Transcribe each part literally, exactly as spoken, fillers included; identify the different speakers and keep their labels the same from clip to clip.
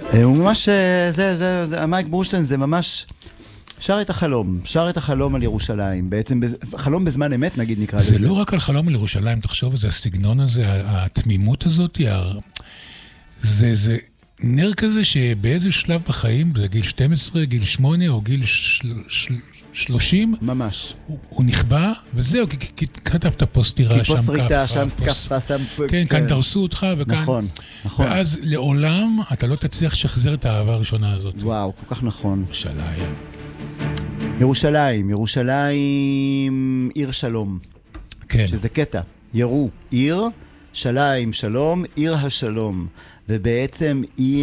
Speaker 1: הוא ממש, זה, זה, זה, מייק ברושטיין זה ממש שר את החלום, שר את החלום על ירושלים, בעצם חלום בזמן אמת נגיד נקרא לזה.
Speaker 2: זה לא רק על חלום על ירושלים, תחשוב, זה הסגנון הזה, התמימות הזאת, זה, זה נר כזה שבאיזה שלב בחיים, זה גיל שתים עשרה, גיל שמונה או גיל שלושים,
Speaker 1: ממש.
Speaker 2: הוא, הוא נכבה, וזהו, כי, כי כתבת פוסטירה, שם
Speaker 1: פוסט ריטה,
Speaker 2: כף,
Speaker 1: שם
Speaker 2: פוס...
Speaker 1: סקפה, שם...
Speaker 2: כן, כאן דרסו אותך, וכאן...
Speaker 1: נכון, נכון.
Speaker 2: ואז לעולם אתה לא תצליח לשחזר את האהבה הראשונה הזאת.
Speaker 1: וואו, כל כך נכון.
Speaker 2: ירושלים.
Speaker 1: ירושלים, ירושלים, עיר שלום.
Speaker 2: כן.
Speaker 1: שזה קטע. ירו, עיר, שליים, שלום, עיר השלום. ובעצם היא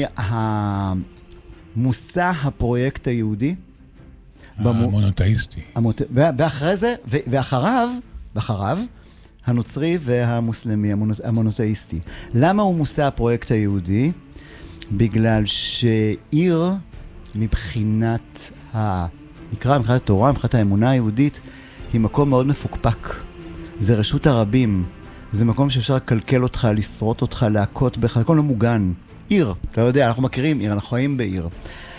Speaker 1: המושא הפרויקט היהודי.
Speaker 2: המונותאיסטי.
Speaker 1: ואחרי זה, ואחריו, ואחריו, הנוצרי והמוסלמי, המונותאיסטי. למה הוא מושא הפרויקט היהודי? בגלל שעיר, מבחינת ה... נקרא, מבחינת התורה, מבחינת האמונה היהודית, היא מקום מאוד מפוקפק. זה רשות הרבים. זה מקום שאפשר לקלקל אותך, לשרוט אותך, להכות בך, מקום לא מוגן. עיר, אתה יודע, אנחנו מכירים עיר, אנחנו חיים בעיר.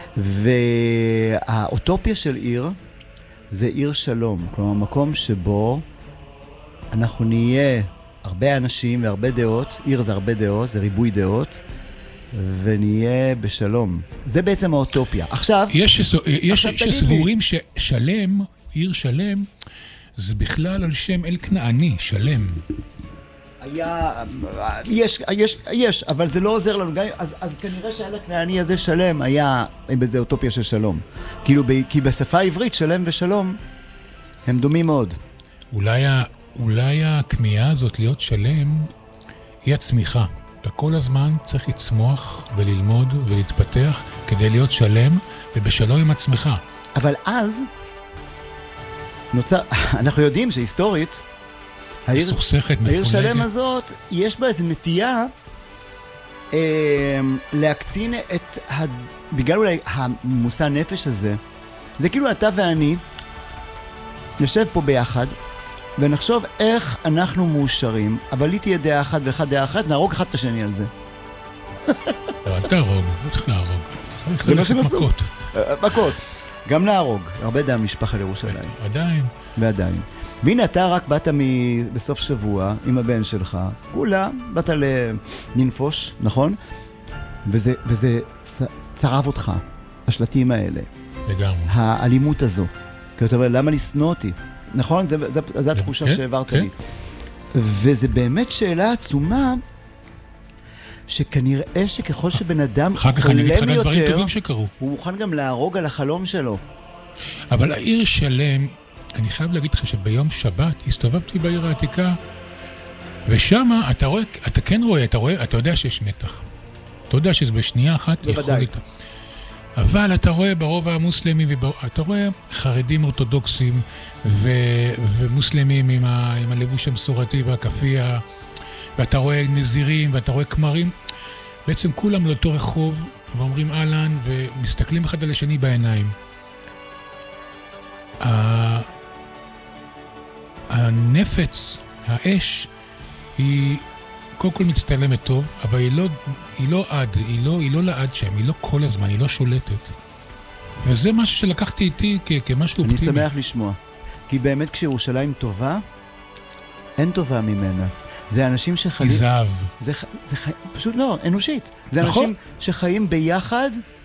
Speaker 1: והאוטופיה של עיר זה עיר שלום. כלומר, מקום שבו אנחנו נהיה הרבה אנשים והרבה דעות. עיר זה הרבה דעות, זה ריבוי דעות. ונהיה בשלום. זה בעצם האוטופיה. עכשיו...
Speaker 2: יש, שסו, יש שסבורים ששלם, עיר שלם, זה בכלל על שם אל כנעני, שלם.
Speaker 1: היה... יש, יש, יש, אבל זה לא עוזר לנו. אז, אז כנראה שאל הכנעני הזה שלם היה בזה אוטופיה של שלום. כאילו, כי בשפה העברית שלם ושלום הם דומים מאוד.
Speaker 2: אולי, אולי הכמיהה הזאת להיות שלם היא הצמיחה. אתה כל הזמן צריך לצמוח וללמוד ולהתפתח כדי להיות שלם ובשלום עם עצמך.
Speaker 1: אבל אז נוצר, אנחנו יודעים שהיסטורית העיר, העיר שלם הזאת יש בה איזו נטייה אה, להקצין את, ה, בגלל אולי המושא הנפש הזה, זה כאילו אתה ואני נשב פה ביחד ונחשוב איך אנחנו מאושרים, אבל לי תהיה דעה אחת ואחת דעה אחת, נהרוג אחד את השני על זה.
Speaker 2: אל תהרוג, לא צריך להרוג.
Speaker 1: זה מה שהם עשו. מכות. גם להרוג. הרבה דם משפחה לירושלים.
Speaker 2: עדיין.
Speaker 1: ועדיין. והנה אתה רק באת בסוף שבוע עם הבן שלך, כולה, באת לנפוש, נכון? וזה, וזה צרב אותך, השלטים האלה.
Speaker 2: לגמרי.
Speaker 1: האלימות הזו. כי אתה אומר, למה לשנוא אותי? נכון? זה, זה, זה התחושה
Speaker 2: כן,
Speaker 1: שהעברת
Speaker 2: כן.
Speaker 1: לי. וזה באמת שאלה עצומה, שכנראה שככל שבן אדם חולם יותר, הוא מוכן גם להרוג על החלום שלו.
Speaker 2: אבל העיר שלם, אני חייב להגיד לך שביום שבת הסתובבתי בעיר העתיקה, ושם אתה רואה, אתה כן רואה, אתה רואה, אתה יודע שיש מתח. אתה יודע שזה בשנייה אחת יכול איתה. אבל אתה רואה ברוב המוסלמי, אתה רואה חרדים אורתודוקסים ו, ומוסלמים עם, ה, עם הלבוש המסורתי והכפייה, ואתה רואה נזירים ואתה רואה כמרים, בעצם כולם לאותו רחוב ואומרים אהלן ומסתכלים אחד על השני בעיניים. הנפץ, האש, היא קודם כל מצטלמת טוב, אבל היא לא, היא לא עד, היא לא, היא לא לעד שם, היא לא כל הזמן, היא לא שולטת. וזה משהו שלקחתי איתי כ- כמשהו
Speaker 1: אני
Speaker 2: אופטימי.
Speaker 1: שמח לשמוע. כי באמת כשירושלים טובה, אין טובה ממנה. זה אנשים שחיים...
Speaker 2: היא זהב.
Speaker 1: זה, זה חי... פשוט לא, אנושית. זה
Speaker 2: נכון.
Speaker 1: אנשים שחיים ביחד